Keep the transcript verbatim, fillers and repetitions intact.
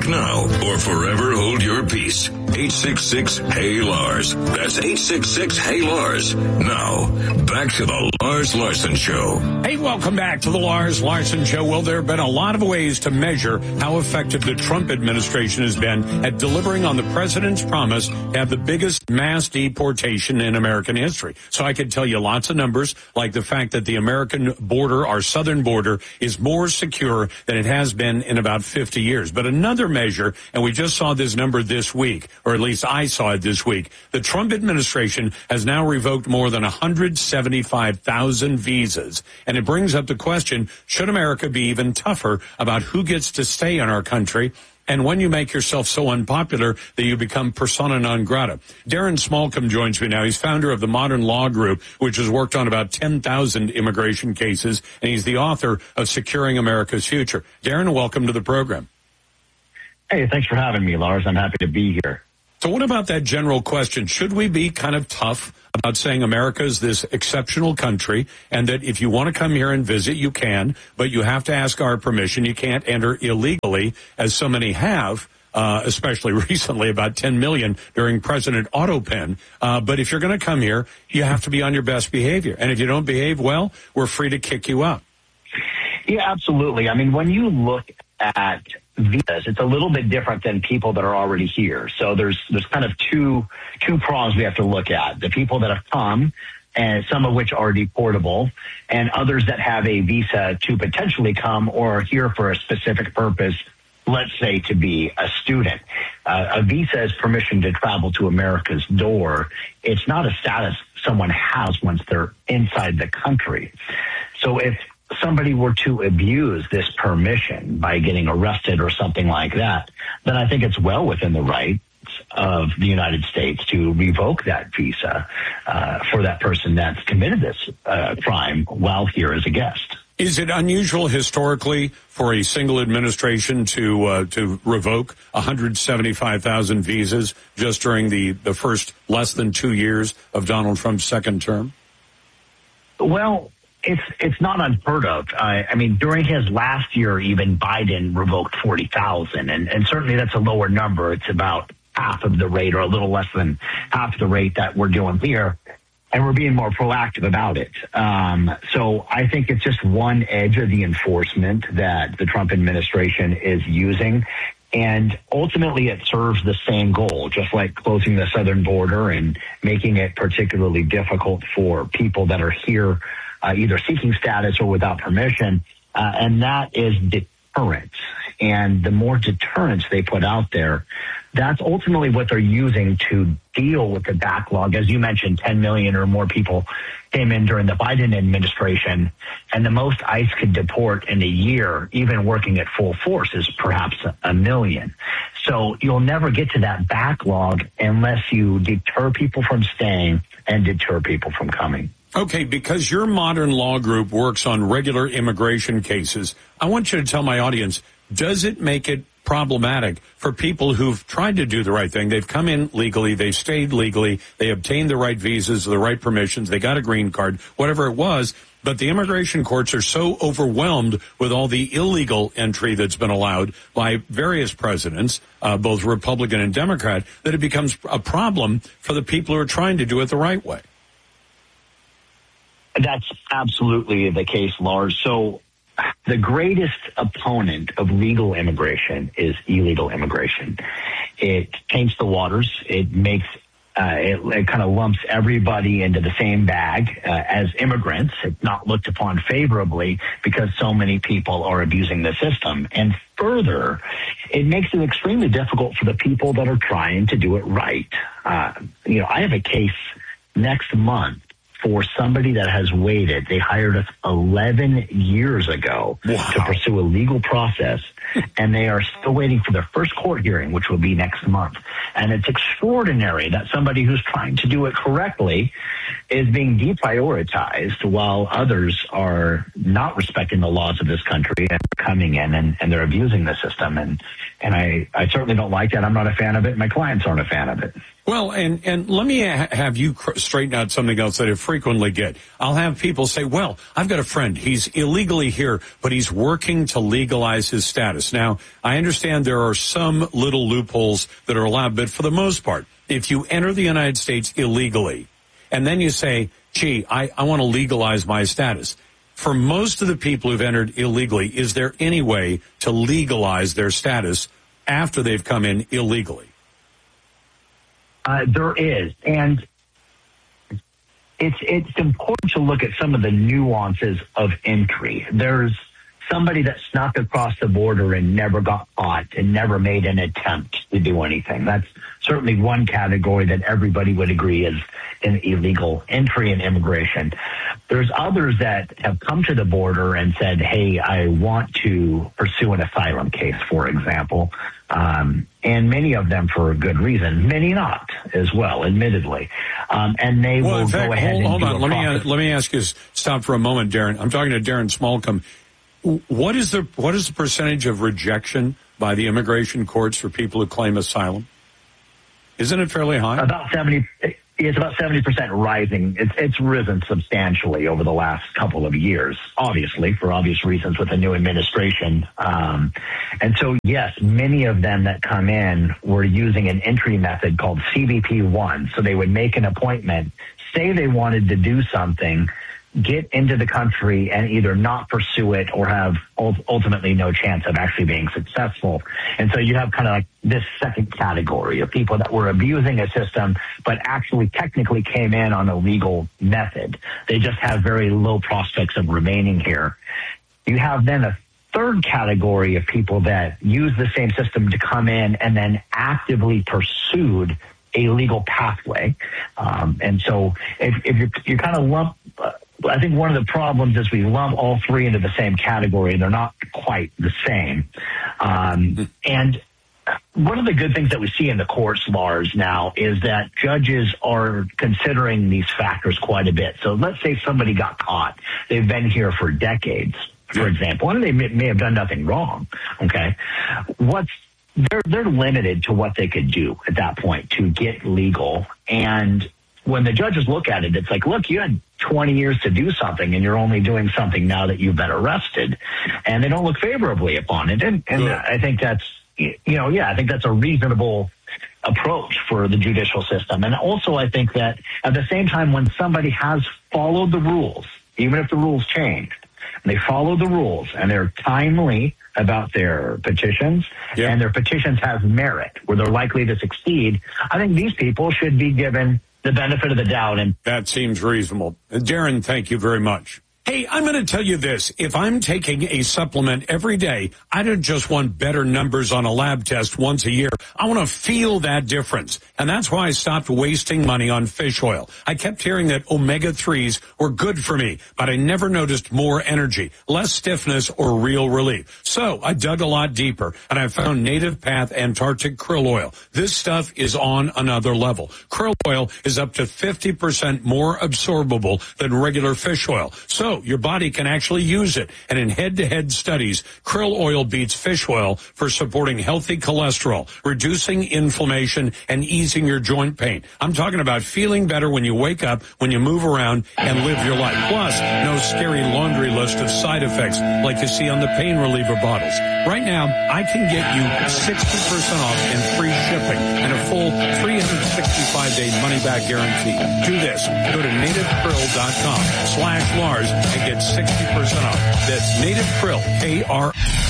now or forever hold your peace. eight six six, hey Lars. That's eight six six, hey Lars. Now, back to the Lars Larson Show. Hey, welcome back to the Lars Larson Show. Well, there have been a lot of ways to measure how effective the Trump administration has been at delivering on the president's promise to have the biggest mass deportation in American history. So I could tell you lots of numbers, like the fact that the American border, our southern border, is more secure than it has been in about fifty years. But another measure, and we just saw this number this week, or at least I saw it this week, the Trump administration has now revoked more than one hundred seventy-five thousand visas. And it brings up the question, should America be even tougher about who gets to stay in our country? And when you make yourself so unpopular that you become persona non grata. Darren Smallcombe joins me now. He's founder of the Modern Law Group, which has worked on about ten thousand immigration cases, and he's the author of Securing America's Future. Darren, welcome to the program. Hey, thanks for having me, Lars. I'm happy to be here. So what about that general question? Should we be kind of tough about saying America is this exceptional country and that if you want to come here and visit, you can, but you have to ask our permission. You can't enter illegally, as so many have, uh, especially recently, about ten million during President Autopen. Uh, but if you're going to come here, you have to be on your best behavior. And if you don't behave well, we're free to kick you out. Yeah, absolutely. I mean, when you look at visas, it's a little bit different than people that are already here. So there's there's kind of two two prongs we have to look at. The people that have come, and some of which are deportable, and others that have a visa to potentially come or are here for a specific purpose, let's say to be a student. Uh, a visa is permission to travel to America's door. It's not a status someone has once they're inside the country. So if somebody were to abuse this permission by getting arrested or something like that, then I think it's well within the rights of the United States to revoke that visa uh, for that person that's committed this uh, crime while here as a guest. Is it unusual historically for a single administration to uh, to revoke one hundred seventy-five thousand visas just during the, the first less than two years of Donald Trump's second term? Well, It's it's not unheard of. I, I mean, during his last year, even Biden revoked forty thousand, and, and certainly that's a lower number. It's about half of the rate, or a little less than half the rate that we're doing here, and we're being more proactive about it. Um, so I think it's just one edge of the enforcement that the Trump administration is using. And ultimately, it serves the same goal, just like closing the southern border and making it particularly difficult for people that are here Uh, either seeking status or without permission, uh, and that is deterrence. And the more deterrence they put out there, that's ultimately what they're using to deal with the backlog. As you mentioned, ten million or more people came in during the Biden administration, and the most ICE could deport in a year, even working at full force, is perhaps a million. So you'll never get to that backlog unless you deter people from staying and deter people from coming. Okay, because your Modern Law Group works on regular immigration cases, I want you to tell my audience, does it make it problematic for people who've tried to do the right thing? They've come in legally, they've stayed legally, they obtained the right visas, the right permissions, they got a green card, whatever it was, but the immigration courts are so overwhelmed with all the illegal entry that's been allowed by various presidents, uh, both Republican and Democrat, that it becomes a problem for the people who are trying to do it the right way. That's absolutely the case, Lars. So the greatest opponent of legal immigration is illegal immigration. It taints the waters. It makes uh, it, it kind of lumps everybody into the same bag uh, as immigrants. It's not looked upon favorably because so many people are abusing the system. And further, it makes it extremely difficult for the people that are trying to do it right. Uh, you know, I have a case next month for somebody that has waited. They hired us eleven years ago wow. to pursue a legal process, and they are still waiting for their first court hearing, which will be next month. And it's extraordinary that somebody who's trying to do it correctly is being deprioritized while others are not respecting the laws of this country and coming in and, and they're abusing the system. And And I, I certainly don't like that. I'm not a fan of it. My clients aren't a fan of it. Well, and, and let me ha- have you cr- straighten out something else that I frequently get. I'll have people say, well, I've got a friend. He's illegally here, but he's working to legalize his status. Now, I understand there are some little loopholes that are allowed, but for the most part, if you enter the United States illegally, and then you say, gee, I, I want to legalize my status. For most of the people who've entered illegally, is there any way to legalize their status after they've come in illegally? Uh, there is, and it's it's important to look at some of the nuances of entry. There's somebody that snuck across the border and never got caught and never made an attempt to do anything. That's certainly one category that everybody would agree is an illegal entry in immigration. There's others that have come to the border and said, hey, I want to pursue an asylum case, for example. Um, and many of them for a good reason, many not as well, admittedly. Um, and they well, will in fact, go ahead hold, and hold do on. a Let process. me, let me ask you, stop for a moment, Darren. I'm talking to Darren Smallcombe. What is the, what is the percentage of rejection by the immigration courts for people who claim asylum? Isn't it fairly high? About seventy. It's about seventy percent rising. It's, it's risen substantially over the last couple of years, obviously, for obvious reasons with the new administration. Um, and so, yes, many of them that come in were using an entry method called C B P one. So they would make an appointment, say they wanted to do something, get into the country and either not pursue it or have ultimately no chance of actually being successful. And so you have kind of like this second category of people that were abusing a system, but actually technically came in on a legal method. They just have very low prospects of remaining here. You have then a third category of people that use the same system to come in and then actively pursued a legal pathway. Um, and so if, if you're, you're kind of lump, uh, I think one of the problems is we lump all three into the same category. They're not quite the same. Um, and one of the good things that we see in the courts, Lars, now is that judges are considering these factors quite a bit. So let's say somebody got caught. They've been here for decades, for example, and they may, may have done nothing wrong. Okay. What's They're they're limited to what they could do at that point to get legal. And when the judges look at it, it's like, look, you had twenty years to do something, and you're only doing something now that you've been arrested. And they don't look favorably upon it. And, and I think that's, you know, yeah, I think that's a reasonable approach for the judicial system. And also I think that at the same time, when somebody has followed the rules, even if the rules changed, they follow the rules and they're timely about their petitions, yeah. and their petitions have merit where they're likely to succeed, I think these people should be given the benefit of the doubt. And that seems reasonable. Darren, thank you very much. Hey, I'm going to tell you this. If I'm taking a supplement every day, I don't just want better numbers on a lab test once a year. I want to feel that difference. And that's why I stopped wasting money on fish oil. I kept hearing that omega threes were good for me, but I never noticed more energy, less stiffness, or real relief. So I dug a lot deeper, and I found Native Path Antarctic Krill Oil. This stuff is on another level. Krill oil is up to fifty percent more absorbable than regular fish oil. So your body can actually use it. And in head-to-head studies, krill oil beats fish oil for supporting healthy cholesterol, reducing inflammation, and easing your joint pain. I'm talking about feeling better when you wake up, when you move around, and live your life. Plus, no scary laundry list of side effects like you see on the pain reliever bottles. Right now, I can get you sixty percent off and free shipping and a full three hundred sixty-five day money-back guarantee. Do this. Go to nativekrill.com slash Lars and get sixty percent off. That's Native Krill, K R